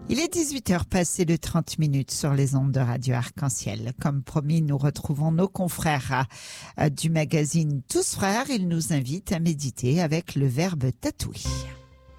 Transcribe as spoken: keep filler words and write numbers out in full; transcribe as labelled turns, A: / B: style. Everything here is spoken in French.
A: Il est dix-huit heures passées de trente minutes sur les ondes de Radio Arc-en-Ciel. Comme promis, nous retrouvons nos confrères du magazine Tous Frères. Ils nous invitent à méditer avec le verbe tatouer.